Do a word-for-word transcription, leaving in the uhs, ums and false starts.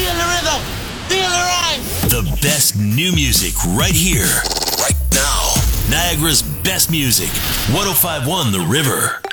Feel the rhythm. Feel the rhyme. The best new music right here, right now. Niagara's best music. ten fifty-one The River.